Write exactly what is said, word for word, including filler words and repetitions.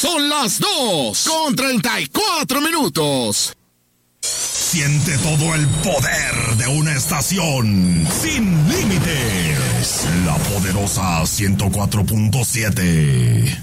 Son las dos con treinta y cuatro minutos. Siente todo el poder de una estación sin límites. La poderosa ciento cuatro punto siete.